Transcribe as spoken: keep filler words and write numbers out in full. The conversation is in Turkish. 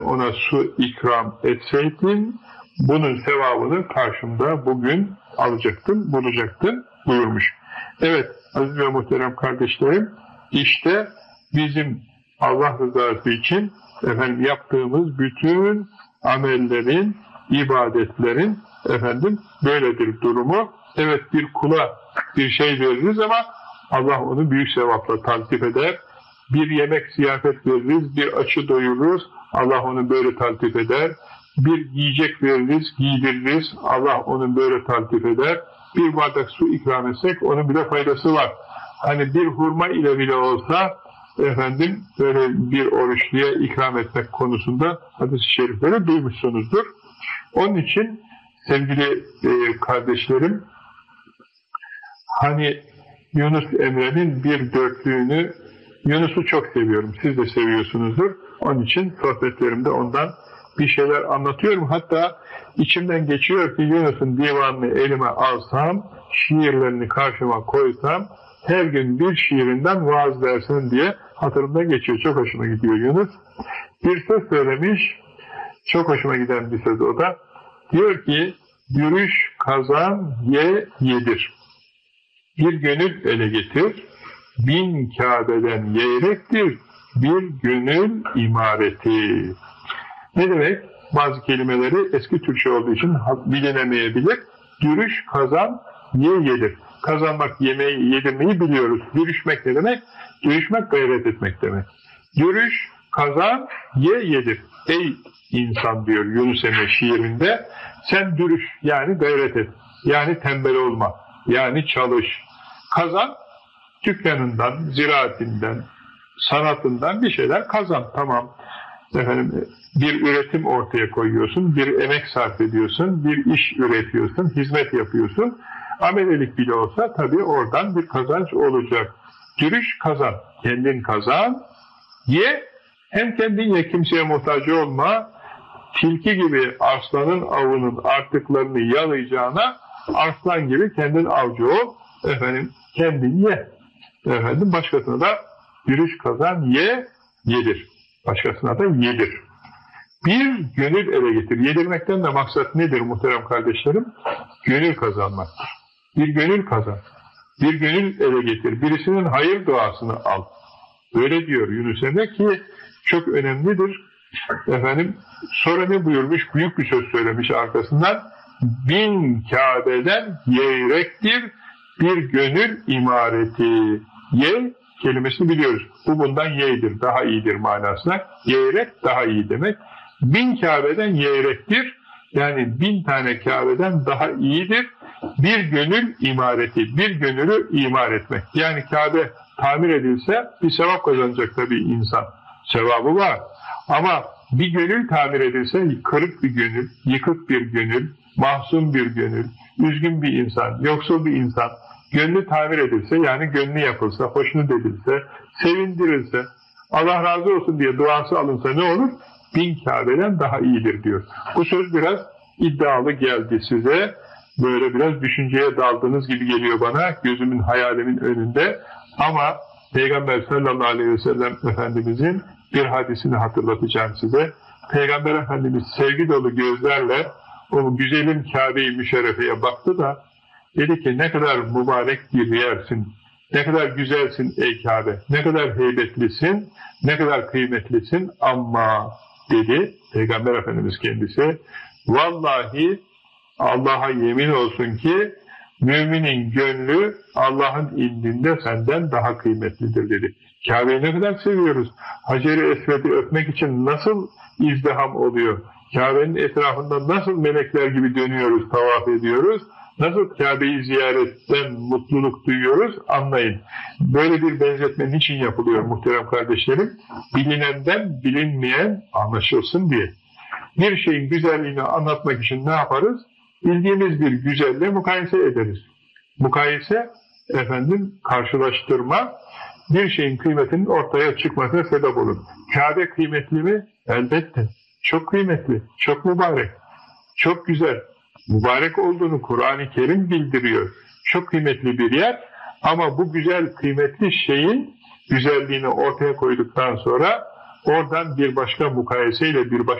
ona su ikram etseydin, bunun sevabını karşımda bugün alacaktın, bulacaktın buyurmuş. Evet, aziz ve muhterem kardeşlerim, işte bizim Allah rızası için efendim yaptığımız bütün amellerin, ibadetlerin efendim böyledir durumu. Evet, bir kula bir şey veririz ama Allah onu büyük sevapla taltif eder. Bir yemek ziyafet veririz, bir açı doyururuz, Allah onu böyle taltif eder. Bir yiyecek veririz, giydiririz, Allah onu böyle taltif eder. Bir bardak su ikram etsek onun bile faydası var. Hani bir hurma ile bile olsa efendim böyle bir oruçluya ikram etmek konusunda hadis-i şerifleri duymuşsunuzdur. Onun için sevgili e, kardeşlerim, hani Yunus Emre'nin bir dörtlüğünü, Yunus'u çok seviyorum, siz de seviyorsunuzdur. Onun için sohbetlerimde ondan bir şeyler anlatıyorum. Hatta içimden geçiyor ki Yunus'un divanını elime alsam, şiirlerini karşıma koysam, her gün bir şiirinden vaaz versin diye hatırımda geçiyor. Çok hoşuma gidiyor Yunus. Bir söz söylemiş, çok hoşuma giden bir söz o da. Diyor ki, yürüş kazan ye yedir. Bir gönül ele getir, bin Kabe'den yeyrektir, bir gönül imareti. Ne demek? Bazı kelimeleri eski Türkçe olduğu için bilinemeyebilir. Dürüş, kazan, ye, yedir. Kazanmak, yemeği, yedirmeyi biliyoruz. Dürüşmek ne demek? Dürüşmek, gayret etmek demek. Dürüş, kazan, ye, yedir. Ey insan diyor Yunus Emre şiirinde, sen dürüş, yani gayret et. Yani tembel olma, yani çalış. Kazan, dükkanından, ziraatinden, sanatından bir şeyler kazan, tamam. Efendim, bir üretim ortaya koyuyorsun, bir emek sarf ediyorsun, bir iş üretiyorsun, hizmet yapıyorsun. Amelelik bile olsa tabii oradan bir kazanç olacak. Dürüş kazan, kendin kazan, ye, hem kendin ye, kimseye muhtaç olma. Tilki gibi aslanın avının artıklarını yalayacağına, aslan gibi kendin avcı ol, efendim, kendin ye. Efendim, başkasına da dürüş kazan, ye, yedir. Başkasına da yedir. Bir gönül ele getir. Yedirmekten de maksat nedir muhterem kardeşlerim? Gönül kazanmaktır. Bir gönül kazan. Bir gönül ele getir. Birisinin hayır duasını al. Böyle diyor Yunus Emre ki çok önemlidir. Efendim, sonra ne buyurmuş? Büyük bir söz söylemiş arkasından. Bin Kabe'den yeyrektir, bir gönül imareti. Ye kelimesini biliyoruz. Bu bundan yeğdir, daha iyidir manasına. Yeğrek daha iyi demek. Bin Kabe'den yeğrektir. Yani bin tane Kabe'den daha iyidir. Bir gönül imareti, bir gönülü imar etmek. Yani Kabe tamir edilse bir sevap kazanacak tabii insan. Sevabı var. Ama bir gönül tamir edilse kırık bir gönül, yıkık bir gönül, mahzun bir gönül, üzgün bir insan, yoksul bir insan, gönlü tamir edilse, yani gönlü yapılsa, hoşnut edilse, sevindirilse, Allah razı olsun diye duası alınsa ne olur? Bin Kabe'den daha iyidir diyor. Bu söz biraz iddialı geldi size. Böyle biraz düşünceye daldığınız gibi geliyor bana, gözümün, hayalimin önünde. Ama Peygamber sallallahu aleyhi ve sellem Efendimizin bir hadisini hatırlatacağım size. Peygamber Efendimiz sevgi dolu gözlerle o güzelim Kabe-i Müşerrefe'ye baktı da dedi ki, ne kadar mübarek bir yersin, ne kadar güzelsin ey Kabe, ne kadar heybetlisin, ne kadar kıymetlisin, ama dedi Peygamber Efendimiz kendisi, vallahi Allah'a yemin olsun ki müminin gönlü Allah'ın indinde senden daha kıymetlidir dedi. Kabe'yi ne kadar seviyoruz. Hacer-i Esved'i öpmek için nasıl izdiham oluyor? Kabe'nin etrafında nasıl melekler gibi dönüyoruz, tavaf ediyoruz? Nasıl Kabe'yi ziyaretten mutluluk duyuyoruz? Anlayın. Böyle bir benzetme niçin yapılıyor muhterem kardeşlerim? Bilinenden bilinmeyen anlaşılsın diye. Bir şeyin güzelliğini anlatmak için ne yaparız? Bildiğimiz bir güzelle mukayese ederiz. Mukayese, efendim, karşılaştırma, bir şeyin kıymetinin ortaya çıkmasına sebep olur. Kabe kıymetli mi? Elbette. Çok kıymetli, çok mübarek, çok güzel. Mübarek olduğunu Kur'an-ı Kerim bildiriyor. Çok kıymetli bir yer, ama bu güzel, kıymetli şeyin güzelliğini ortaya koyduktan sonra Oradan bir başka mukayeseyle bir başka